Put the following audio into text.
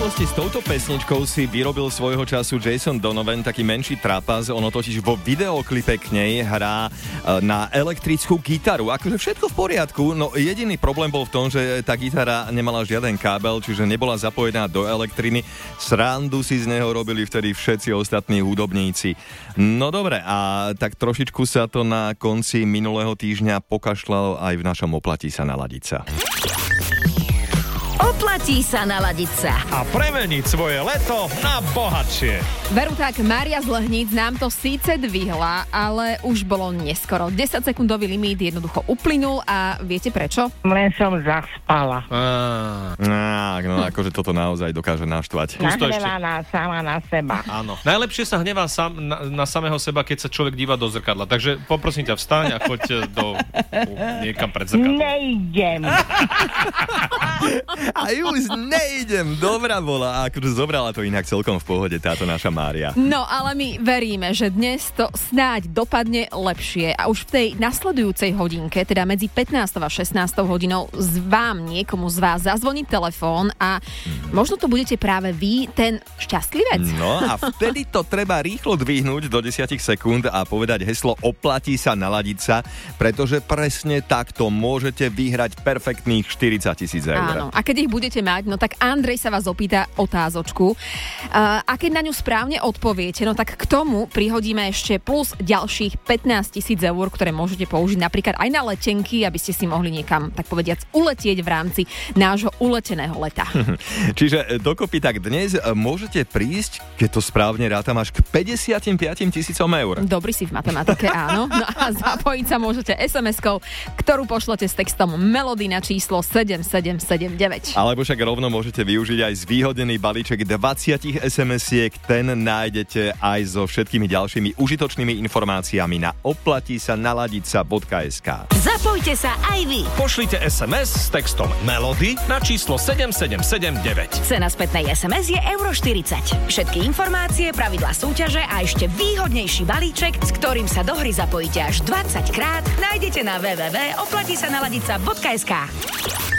súvislosti s touto pesničkou si vyrobil svojho času Jason Donovan taký menší trapas. Ono totiž vo videoklipe k nej hrá na elektrickú gitaru. Akože všetko v poriadku, no jediný problém bol v tom, že tá gitara nemala žiaden kábel, čiže nebola zapojená do elektriny. Srandu si z neho robili vtedy všetci ostatní hudobníci. No dobre, a tak trošičku sa to na konci minulého týždňa pokašľalo aj v našom Oplatí sa naladiť sa. Oplatí sa naladiť sa. A premeniť svoje leto na bohatšie. Veru tak, Mária z Lehníc nám to síce dvihla, ale už bolo neskoro. 10-sekundový limit jednoducho uplynul a viete prečo? Len som zaspala. No akože toto naozaj dokáže naštvať. Nahnevaná sama na seba. Áno. Najlepšie sa hnevá na samého seba, keď sa človek díva do zrkadla. Takže poprosím ťa, vstaň a choď niekam pred zrkadlo. Nejdem. A už nejdem. Dobrá bola. A akože zobrala to inak celkom v pohode táto naša Mária. No, ale my veríme, že dnes to snáď dopadne lepšie a už v tej nasledujúcej hodinke, teda medzi 15. a 16. hodinou vám niekomu z vás zazvoní telefón a možno to budete práve vy, ten šťastlivec. No a vtedy to treba rýchlo dvihnúť do 10 sekúnd a povedať heslo Oplatí sa naladiť sa, pretože presne takto môžete vyhrať perfektných 40 000 eur. Áno, a keď ich budete mať, no tak Andrej sa vás opýta otázočku. A keď na ňu správne odpoviete, no tak k tomu prihodíme ešte plus ďalších 15 000 eur, ktoré môžete použiť napríklad aj na letenky, aby ste si mohli niekam, tak povediac, uletieť v rámci nášho uleteného leta. Čiže dokopy tak dnes môžete prísť, keď to správne rátam, až k 55 000 eur. Dobrý si v matematike, áno. No a zapojiť sa môžete SMS-kou, ktorú pošlete s textom Melody na číslo 7779. Alebo však rovno môžete využiť aj zvýhodnený balíček 20 SMS-iek. Ten nájdete aj so všetkými ďalšími užitočnými informáciami na oplatisanaladica.sk. Zapojte sa aj vy. Pošlite SMS s textom Melody na číslo 7779. Cena spätnej SMS je €40. Všetky informácie, pravidlá súťaže a ešte výhodnejší balíček, s ktorým sa do hry zapojíte až 20 krát, nájdete na www.oplatisanaladica.sk.